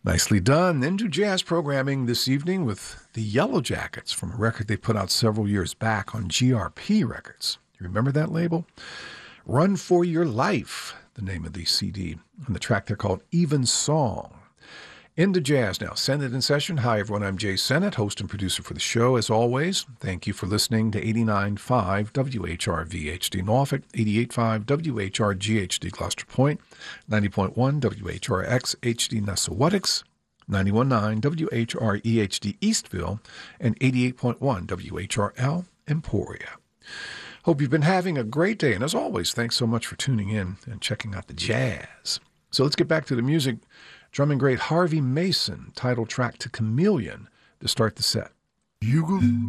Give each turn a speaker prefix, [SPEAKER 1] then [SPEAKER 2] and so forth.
[SPEAKER 1] Nicely done. Into jazz programming this evening with the Yellow Jackets from a record they put out several years back on GRP Records. You remember that label? Run for Your Life, the name of the CD. And the track they're called Even Song. Into jazz now. Sennett in session. Hi, everyone. I'm Jay Sennett, host and producer for the show. As always, thank you for listening to 89.5 WHRV-HD Norfolk, 88.5 WHRG-HD Gloucester Point, 90.1 WHRX-HD Nessawatix, 91.9 WHRE-HD Eastville, and 88.1 WHRL Emporia. Hope you've been having a great day. And as always, thanks so much for tuning in and checking out the jazz. So let's get back to the music. Drumming great Harvey Mason, title track to Chameleon, to start the set.
[SPEAKER 2] You go.